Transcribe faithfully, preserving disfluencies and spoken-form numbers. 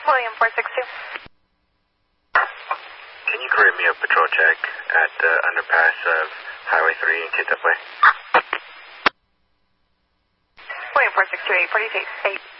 William four six two. Can you career me a patrol check at the underpass of Highway three in Kitsap Way? William four six two eight, forty-eight.